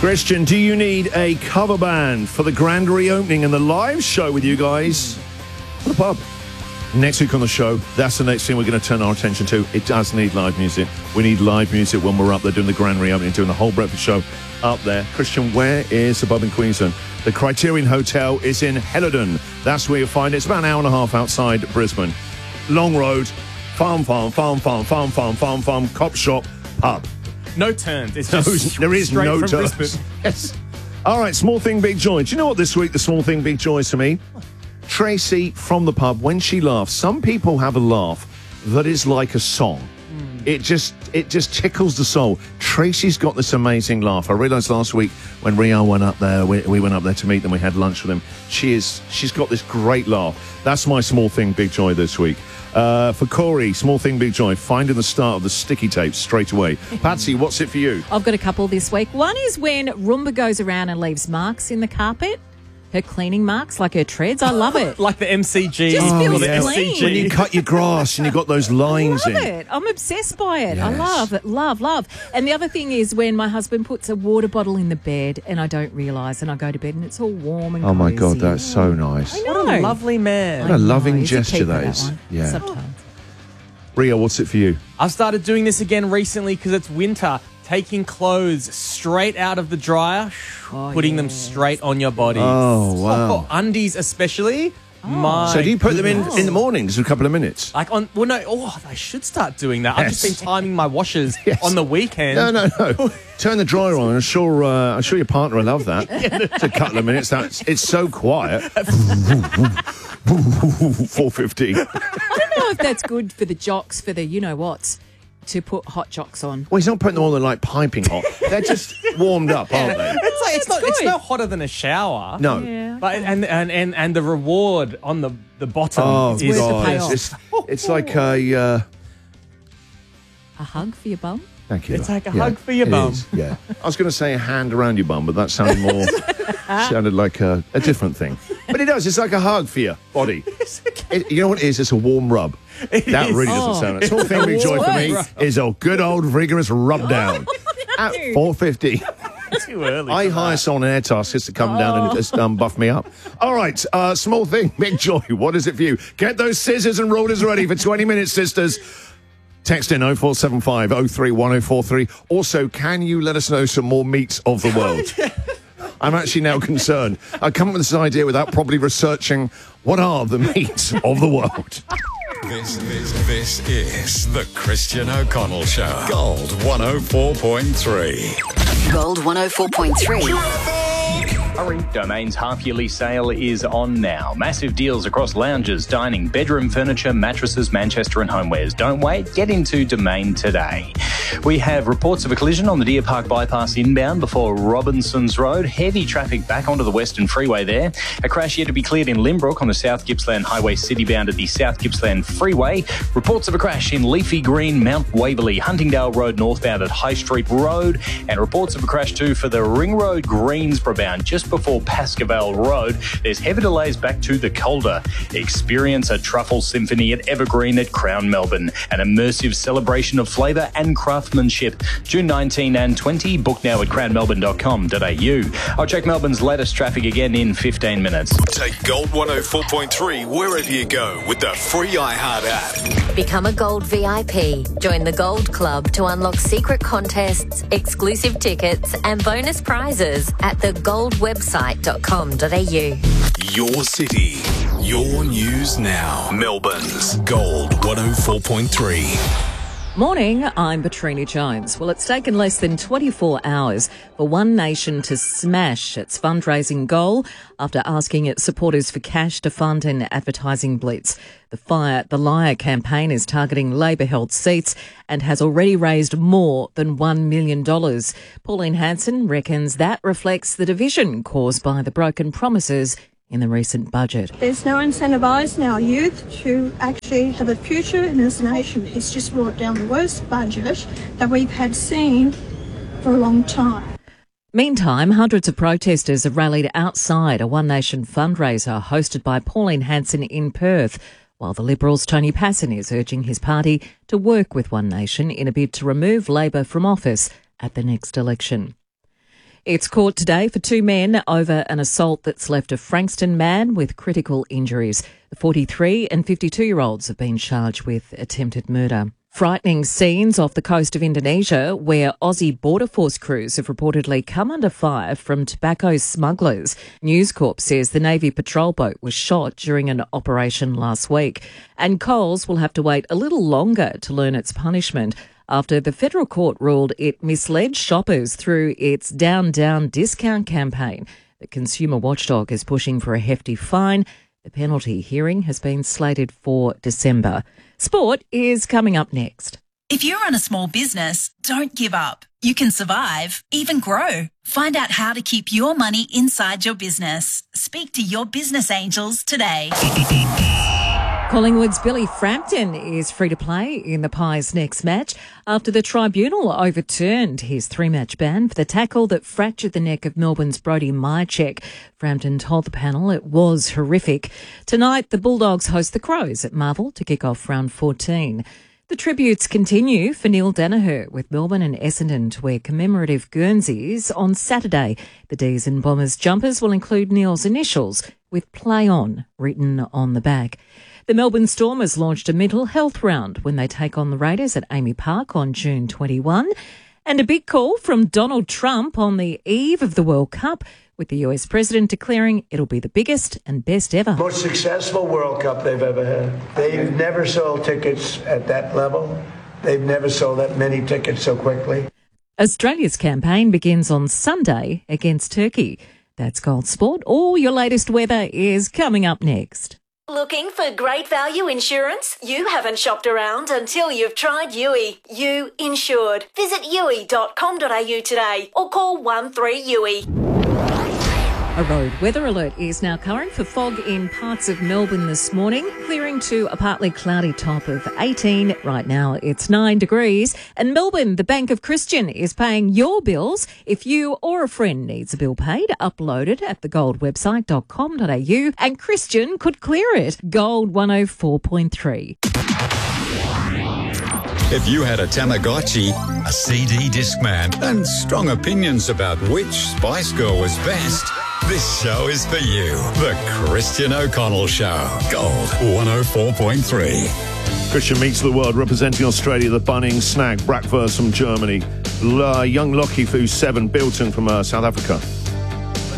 Christian, do you need a cover band for the grand reopening and the live show with you guys at the pub? Next week on the show, that's the next thing we're going to turn our attention to. It does need live music. We need live music when we're up there doing the grand reopening, doing the whole breakfast show up there. Christian, where is the pub in Queensland? The Criterion Hotel is in Helidon. That's where you'll find it. It's about an hour and a half outside Brisbane. Long road, farm, cop shop, pub. No turns. It's just there is straight no from turns. Brisbane. Yes. All right, small thing, big joy. Do you know what this week the small thing, big joy is to me? Tracy from the pub, when she laughs, some people have a laugh that is like a song. It just tickles the soul. Tracy's got this amazing laugh. I realised last week when Rio went up there, we went up there to meet them, we had lunch with them. She's got this great laugh. That's my small thing, big joy this week. For Corey, small thing, big joy, finding the start of the sticky tape straight away. Patsy, what's it for you? I've got a couple this week. One is when Roomba goes around and leaves marks in the carpet. Her cleaning marks, like her treads. I love it. Like the MCG. Just feels or the clean. SCG. When you cut your grass and you've got those lines I love in. it. I'm obsessed by it. Yes. I love it. Love. And the other thing is when my husband puts a water bottle in the bed and I don't realise, and I go to bed and it's all warm and Oh my God, cozy. that's so nice. I know. What a lovely man. What a loving He's a gesture keeper, that is. one. Yeah. Sometimes. Rio, what's it for you? I've started doing this again recently because it's winter. Taking clothes straight out of the dryer, putting them straight on your body. Oh, wow. Undies especially. My So do you put them goodness. in the mornings, a couple of minutes? Like I should start doing that. I've just Yes. been timing my washers Yes. on the weekend. No. Turn the dryer on. I'm sure your partner will love that. It's a couple of minutes. It's so quiet. 4:15. I don't know if that's good for the jocks, for the you-know-whats, to put hot jocks on. Well, he's not putting them on the like piping hot. They're just warmed up, aren't they? It's good. no hotter than a shower. No. Yeah. But and the reward on the bottom Oh is Where's the God, payoff? it's like a. A hug for your bum? Thank you. It's like a hug for your it bum. is, yeah. I was going to say a hand around your bum, but that sounded like a different thing. But it does. It's like a hug for your body. You know what it is? It's a warm rub. That really doesn't sound it. Small thing, big joy for me is a good old vigorous rub down at 4:50. Too early. I hire someone in Airtask just to come down and just buff me up. All right, small thing, big joy. What is it for you? Get those scissors and rulers ready for 20 minutes, sisters. Text in 0475 031043. Also, can you let us know some more meats of the world? I'm actually now concerned. I come up with this idea without properly researching what are the meats of the world. This is the Christian O'Connell Show. Gold 104.3. Gold 104.3. Hurry, Domain's half-yearly sale is on now. Massive deals across lounges, dining, bedroom furniture, mattresses, Manchester and homewares. Don't wait, get into Domain today. We have reports of a collision on the Deer Park bypass inbound before Robinsons Road. Heavy traffic back onto the Western Freeway there. A crash yet to be cleared in Limbrook on the South Gippsland Highway citybound at the South Gippsland Freeway. Reports of a crash in Leafy Green, Mount Waverley, Huntingdale Road northbound at High Street Road. And reports of a crash too for the Ring Road Greensboro bound just before Pascoval Road. There's heavy delays back to the Calder. Experience a truffle symphony at Evergreen at Crown Melbourne. An immersive celebration of flavour and craftsmanship. June 19 and 20. Book now at crownmelbourne.com.au. I'll check Melbourne's latest traffic again in 15 minutes. Take Gold 104.3 wherever you go with the free iHeart app. Become a Gold VIP. Join the Gold Club to unlock secret contests, exclusive tickets and bonus prizes at thegoldwebsite.com.au. Your city, your news now. Melbourne's Gold 104.3. Morning, I'm Patrina Jones. Well, it's taken less than 24 hours for One Nation to smash its fundraising goal after asking its supporters for cash to fund an advertising blitz. The Fire the Liar campaign is targeting Labor-held seats and has already raised more than $1 million. Pauline Hanson reckons that reflects the division caused by the broken promises in the recent budget. There's no incentivising our youth to actually have a future in this nation. It's just brought down the worst budget that we've had seen for a long time. Meantime, hundreds of protesters have rallied outside a One Nation fundraiser hosted by Pauline Hanson in Perth, while the Liberals' Tony Passon is urging his party to work with One Nation in a bid to remove Labor from office at the next election. It's court today for two men over an assault that's left a Frankston man with critical injuries. The 43 and 52-year-olds have been charged with attempted murder. Frightening scenes off the coast of Indonesia where Aussie Border Force crews have reportedly come under fire from tobacco smugglers. News Corp says the Navy patrol boat was shot during an operation last week. And Coles will have to wait a little longer to learn its punishment after the federal court ruled it misled shoppers through its Down Down discount campaign. The consumer watchdog is pushing for a hefty fine. The penalty hearing has been slated for December. Sport is coming up next. If you run a small business, don't give up. You can survive, even grow. Find out how to keep your money inside your business. Speak to your business angels today. Collingwood's Billy Frampton is free to play in the Pies' next match after the tribunal overturned his three-match ban for the tackle that fractured the neck of Melbourne's Brodie Myercheck. Frampton told the panel it was horrific. Tonight, the Bulldogs host the Crows at Marvel to kick off round 14. The tributes continue for Neil Danaher with Melbourne and Essendon to wear commemorative Guernseys on Saturday. The D's and Bombers jumpers will include Neil's initials with Play On written on the back. The Melbourne Stormers launched a mental health round when they take on the Raiders at Amy Park on June 21. And a big call from Donald Trump on the eve of the World Cup, with the US president declaring it'll be the biggest and best ever. Most successful World Cup they've ever had. They've never sold tickets at that level. They've never sold that many tickets so quickly. Australia's campaign begins on Sunday against Turkey. That's Gold Sport. All your latest weather is coming up next. Looking for great value insurance? You haven't shopped around until you've tried Yui. You insured. Visit yui.com.au today or call 13YUI. A road weather alert is now current for fog in parts of Melbourne this morning, clearing to a partly cloudy top of 18. Right now it's 9 degrees. And Melbourne, the Bank of Christian, is paying your bills. If you or a friend needs a bill paid, upload it at thegoldwebsite.com.au and Christian could clear it. Gold 104.3. If you had a Tamagotchi, a CD Discman, and strong opinions about which Spice Girl was best, this show is for you. The Christian O'Connell Show. Gold 104.3. Christian meets the world representing Australia, the Bunnings, Snag, Bratwurst from Germany, Young Lockie Fu 7, Bilton from South Africa.